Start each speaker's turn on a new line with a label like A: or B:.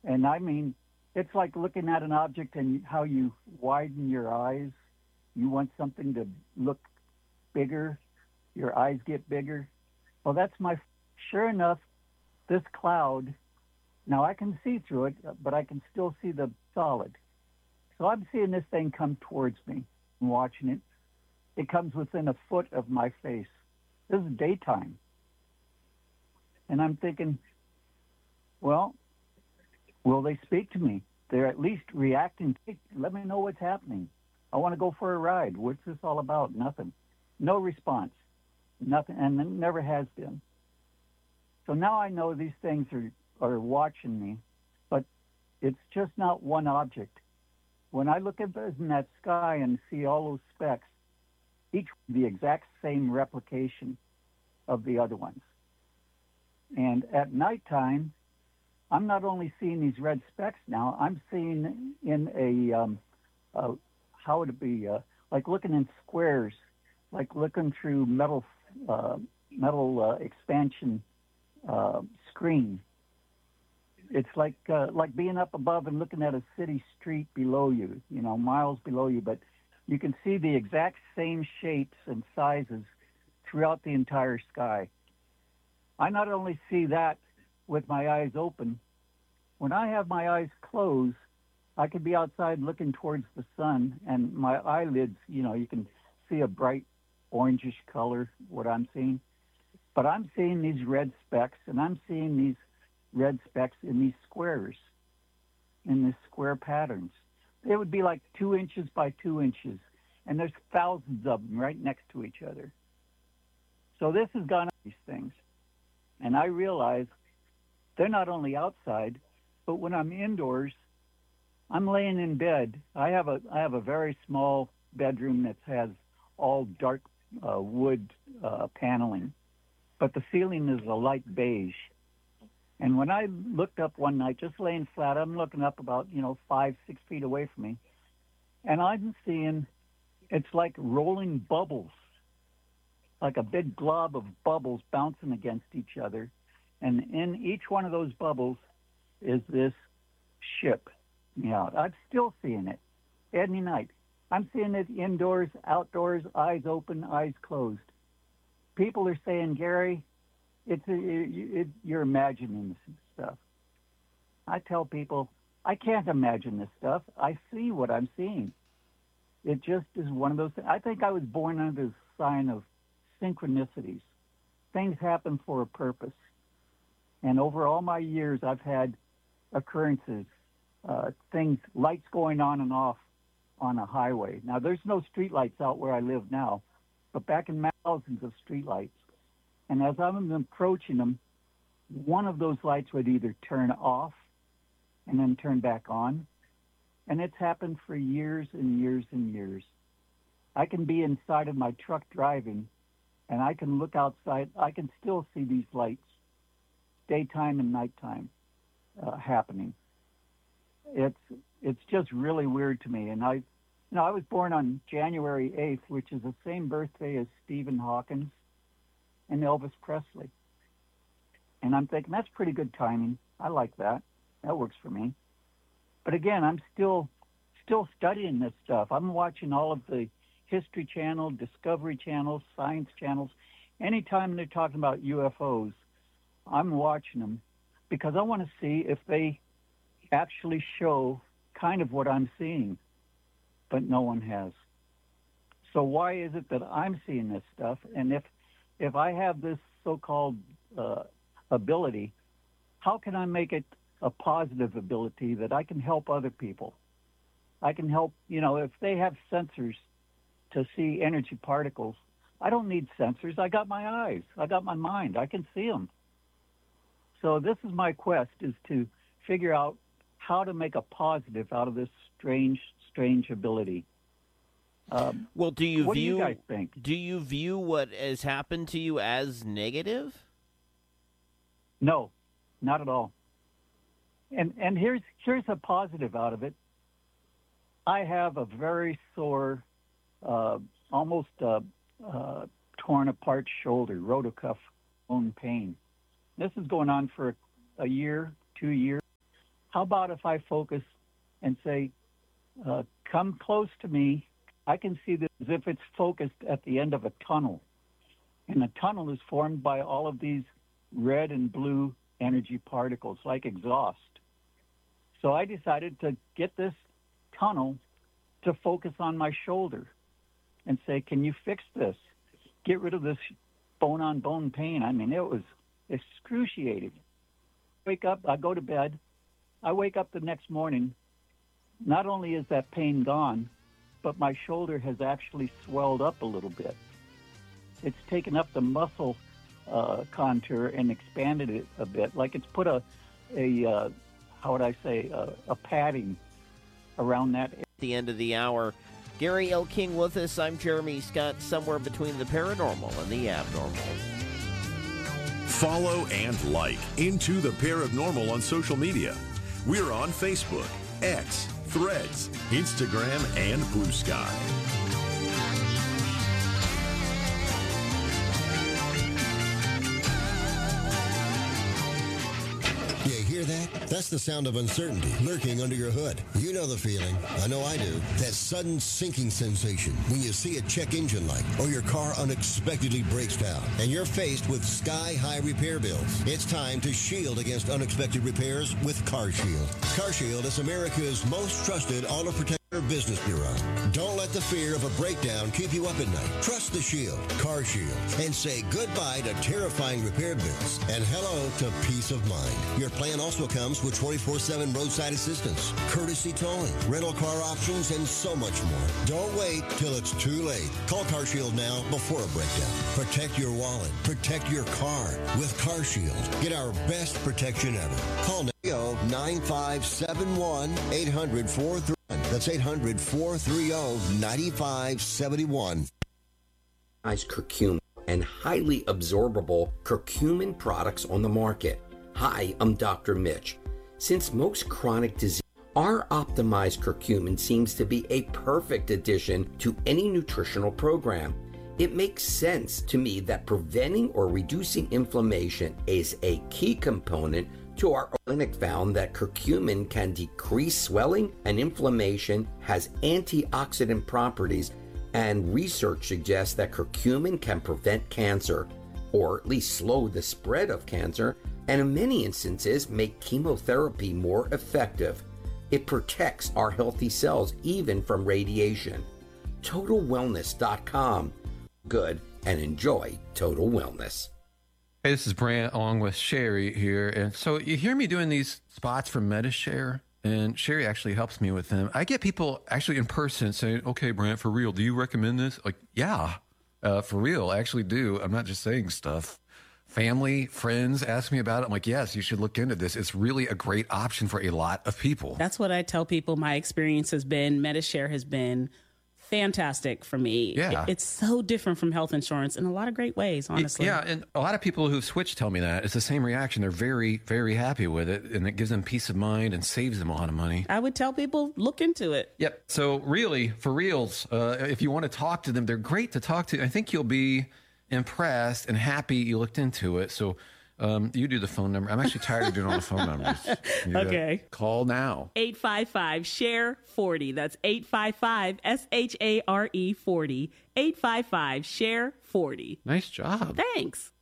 A: And I mean, it's like looking at an object and how you widen your eyes. You want something to look bigger, your eyes get bigger. Well, that's my, sure enough, this cloud, now I can see through it, but I can still see the solid. So I'm seeing this thing come towards me and watching it. It comes within a foot of my face. This is daytime. And I'm thinking, well, will they speak to me? They're at least reacting. Let me know what's happening. I want to go for a ride. What's this all about? Nothing. No response. Nothing. And it never has been. So now I know these things are watching me, but it's just not one object. When I look at in that sky and see all those specks, each the exact same replication of the other ones. And at nighttime, I'm not only seeing these red specks now, I'm seeing in how would it be, like looking in squares, like looking through metal expansion screen. It's like being up above and looking at a city street below you, miles below you, but you can see the exact same shapes and sizes throughout the entire sky. I not only see that with my eyes open, when I have my eyes closed, I could be outside looking towards the sun, and my eyelids, you can see a bright orangish color, what I'm seeing. But I'm seeing these red specks, and I'm seeing these red specks in these squares, in these square patterns. They would be like 2 inches by 2 inches, and there's thousands of them right next to each other. So this has gone on these things, and I realize they're not only outside, but when I'm indoors, I'm laying in bed. I have a very small bedroom that has all dark wood paneling, but the ceiling is a light beige. And when I looked up one night, just laying flat, I'm looking up about 5-6 feet away from me, and I'm seeing it's like rolling bubbles, like a big glob of bubbles bouncing against each other, and in each one of those bubbles is this ship. I'm still seeing it any night. I'm seeing it indoors, outdoors, eyes open, eyes closed. People are saying, Gary, you're imagining this stuff. I tell people, I can't imagine this stuff. I see what I'm seeing. It just is one of those things. I think I was born under the sign of synchronicities. Things happen for a purpose. And over all my years, I've had occurrences, things, lights going on and off on a highway. Now, there's no street lights out where I live now, but back in thousands of street lights. And as I'm approaching them, one of those lights would either turn off and then turn back on. And it's happened for years and years and years. I can be inside of my truck driving, and I can look outside. I can still see these lights, daytime and nighttime, happening. It's just really weird to me. And I was born on January 8th, which is the same birthday as Stephen Hawking and Elvis Presley. And I'm thinking, that's pretty good timing. I like that. That works for me. But again, I'm still studying this stuff. I'm watching all of the History Channel, Discovery Channel, Science Channels. Anytime they're talking about UFOs, I'm watching them because I want to see if they actually show kind of what I'm seeing, but no one has. So why is it that I'm seeing this stuff? And if I have this so-called ability, how can I make it a positive ability that I can help other people? I can help, if they have sensors to see energy particles, I don't need sensors. I got my eyes. I got my mind. I can see them. So this is my quest, is to figure out how to make a positive out of this strange ability.
B: Well, do you
A: guys think?
B: Do you view what has happened to you as negative?
A: No, not at all. And here's a positive out of it. I have a very sore, almost torn apart shoulder, rotocuff bone pain. This is going on for a year, 2 years. how about if I focus and say, come close to me. I can see this as if it's focused at the end of a tunnel. And the tunnel is formed by all of these red and blue energy particles, like exhaust. So I decided to get this tunnel to focus on my shoulder and say, can you fix this? Get rid of this bone-on-bone pain. I mean, it was excruciating. Wake up, I go to bed. I wake up the next morning. Not only is that pain gone, but my shoulder has actually swelled up a little bit. It's taken up the muscle contour and expanded it a bit, like it's put a padding around that.
B: At the end of the hour, Gary L. King with us. I'm Jeremy Scott, somewhere between the paranormal and the abnormal.
C: Follow and like Into the Paranormal on social media. We're on Facebook, X, Threads, Instagram, and Blue Sky.
D: That? That's the sound of uncertainty lurking under your hood. You know the feeling. I know I do. That sudden sinking sensation when you see a check engine light or your car unexpectedly breaks down and you're faced with sky-high repair bills. It's time to shield against unexpected repairs with CarShield. CarShield is America's most trusted auto protector business bureau. Don't let the fear of a breakdown keep you up at night. Trust the Shield, CarShield, and say goodbye to terrifying repair bills and hello to peace of mind. Your plan also comes with 24/7 roadside assistance, courtesy towing, rental car options, and so much more. Don't wait till it's too late. Call CarShield now before a breakdown. Protect your wallet. Protect your car with CarShield. Get our best protection ever. Call now 9571 800-43. That's 800-430-9571.
E: Curcumin and highly absorbable curcumin products on the market. Hi, I'm Dr. Mitch. Since most chronic disease, our optimized curcumin seems to be a perfect addition to any nutritional program. It makes sense to me that preventing or reducing inflammation is a key component to our clinic found that curcumin can decrease swelling and inflammation, has antioxidant properties, and research suggests that curcumin can prevent cancer, or at least slow the spread of cancer, and in many instances make chemotherapy more effective. It protects our healthy cells even from radiation. TotalWellness.com. Good and enjoy Total Wellness.
F: Hey, this is Brant along with Sherry here. And so you hear me doing these spots for MediShare, and Sherry actually helps me with them. I get people actually in person saying, okay, Brant, for real, do you recommend this? Like, yeah, for real, I actually do. I'm not just saying stuff. Family, friends ask me about it. I'm like, yes, you should look into this. It's really a great option for a lot of people.
G: That's what I tell people my experience has been. MediShare has been fantastic for me.
F: Yeah.
G: It's so different from health insurance in a lot of great ways, honestly.
F: Yeah, and a lot of people who've switched tell me that. It's the same reaction. They're very, very happy with it, and it gives them peace of mind and saves them a lot of money.
G: I would tell people, look into it.
F: Yep. So really, for reals, if you want to talk to them, they're great to talk to. I think you'll be impressed and happy you looked into it. So you do the phone number. I'm actually tired of doing all the phone numbers.
G: Okay.
F: Call now.
G: 855-SHARE-40. That's 855-SHARE-40. 855-SHARE-40.
F: Nice job.
G: Thanks.